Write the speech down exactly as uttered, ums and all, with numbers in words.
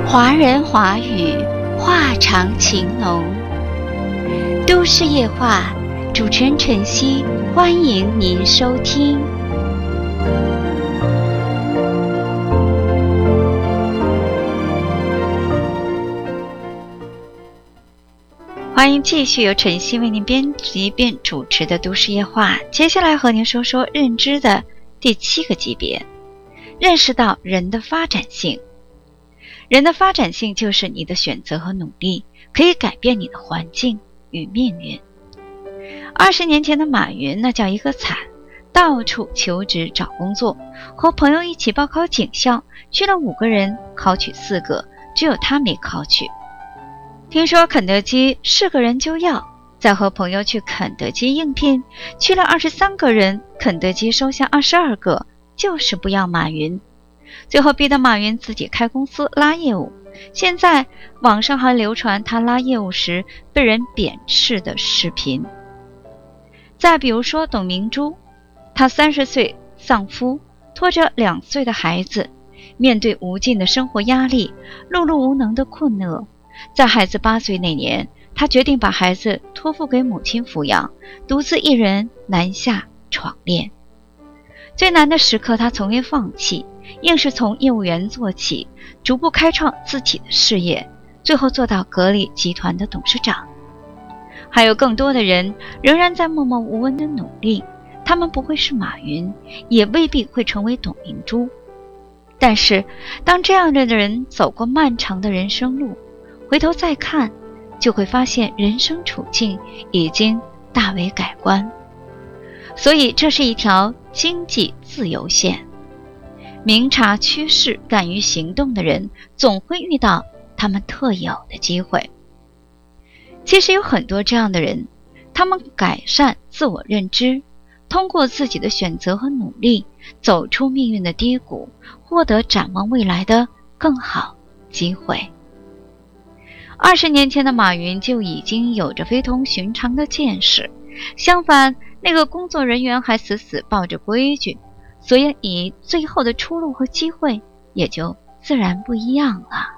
华人华语，话长情浓。都市夜话，主持人晨曦，欢迎您收听。欢迎继续由晨曦为您编辑并主持的都市夜话。接下来和您说说认知的第七个级别，认识到人的发展性。人的发展性就是你的选择和努力可以改变你的环境与命运。二十年前的马云那叫一个惨，到处求职找工作，和朋友一起报考警校，去了五个人，考取四个，只有他没考取。听说肯德基是个人就要，再和朋友去肯德基应聘，去了二十三个人，肯德基收下二十二个，就是不要马云。最后逼得马云自己开公司拉业务，现在网上还流传他拉业务时被人贬斥的视频。再比如说董明珠，她三十岁丧夫，拖着两岁的孩子，面对无尽的生活压力，碌碌无能的困厄。在孩子八岁那年，她决定把孩子托付给母亲抚养，独自一人南下闯炼。最难的时刻她从未放弃，硬是从业务员做起，逐步开创自己的事业，最后做到格力集团的董事长。还有更多的人仍然在默默无闻的努力，他们不会是马云，也未必会成为董明珠。但是当这样的人走过漫长的人生路，回头再看，就会发现人生处境已经大为改观。所以这是一条经济自由线。明察趋势，敢于行动的人，总会遇到他们特有的机会。其实有很多这样的人，他们改善自我认知，通过自己的选择和努力，走出命运的低谷，获得展望未来的更好机会。二十年前的马云就已经有着非同寻常的见识，相反，那个工作人员还死死抱着规矩，所以最后的出路和机会也就自然不一样了。